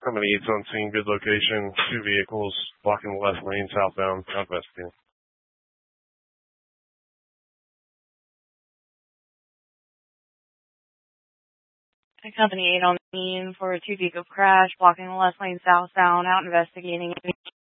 Company 8's on scene, good location, 2 vehicles blocking the left lane southbound, southwest. Company 8 on scene for a 2 vehicle crash blocking the left lane southbound, out investigating.